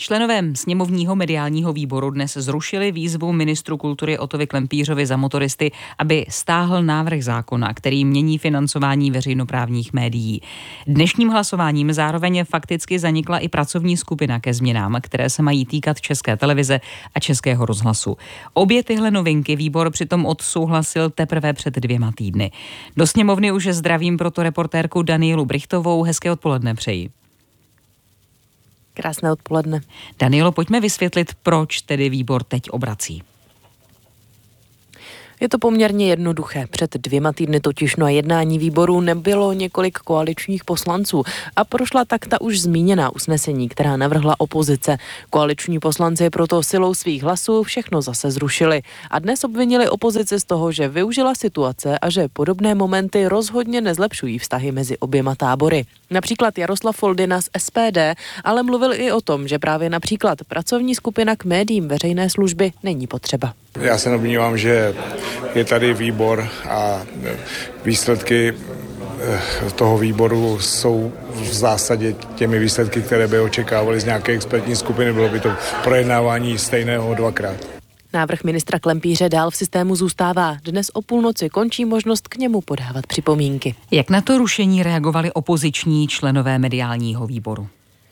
Členové sněmovního mediálního výboru dnes zrušili výzvu ministru kultury Ottovi Klempířovi za motoristy, aby stáhl návrh zákona, který mění financování veřejnoprávních médií. Dnešním hlasováním zároveň fakticky zanikla i pracovní skupina ke změnám, které se mají týkat České televize a Českého rozhlasu. Obě tyhle novinky výbor přitom odsouhlasil teprve před 2 týdny. Do sněmovny už zdravím proto reportérku Danielu Brichtovou. Hezké odpoledne přeji. Krásné odpoledne. Danielo, pojďme vysvětlit, proč tedy výbor teď obrací. Je to poměrně jednoduché. Před 2 týdny totiž na jednání výboru nebylo několik koaličních poslanců a prošla tak ta už zmíněná usnesení, která navrhla opozice. Koaliční poslanci proto silou svých hlasů všechno zase zrušili a dnes obvinili opozici z toho, že využila situace a že podobné momenty rozhodně nezlepšují vztahy mezi oběma tábory. Například Jaroslav Foldyna z SPD ale mluvil i o tom, že právě například pracovní skupina k médiím veřejné služby není potřeba. Já se domnívám, že je tady výbor a výsledky toho výboru jsou v zásadě těmi výsledky, které by očekávali z nějaké expertní skupiny. Bylo by to projednávání stejného 2krát. Návrh ministra Klempíře dál v systému zůstává. Dnes o půlnoci končí možnost k němu podávat připomínky. Jak na to rušení reagovali opoziční členové mediálního výboru?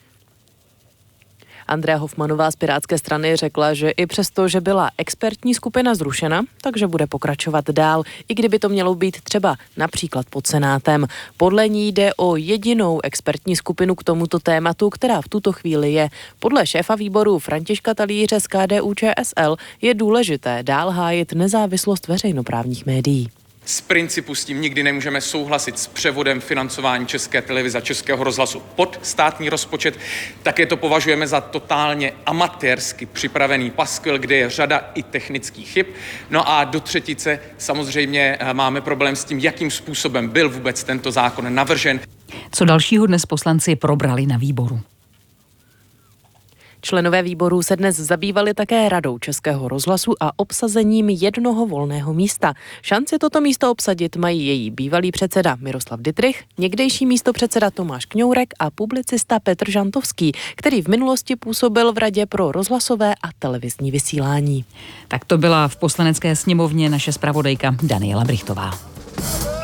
Andrea Hofmanová z Pirátské strany řekla, že i přesto, že byla expertní skupina zrušena, takže bude pokračovat dál, i kdyby to mělo být třeba například pod Senátem. Podle ní jde o jedinou expertní skupinu k tomuto tématu, která v tuto chvíli je. Podle šéfa výboru Františka Talíře z KDU-ČSL je důležité dál hájit nezávislost veřejnoprávních médií. Z principu s tím nikdy nemůžeme souhlasit s převodem financování České televize a Českého rozhlasu pod státní rozpočet. Také to považujeme za totálně amatérsky připravený paskvil, kde je řada i technických chyb. No a do třetice samozřejmě máme problém s tím, jakým způsobem byl vůbec tento zákon navržen. Co dalšího dnes poslanci probrali na výboru? Členové výboru se dnes zabývali také radou Českého rozhlasu a obsazením jednoho volného místa. Šanci toto místo obsadit mají její bývalý předseda Miroslav Dittrich, někdejší místopředseda Tomáš Kňourek a publicista Petr Žantovský, který v minulosti působil v Radě pro rozhlasové a televizní vysílání. Tak to byla v Poslanecké sněmovně naše zpravodajka Daniela Brichtová.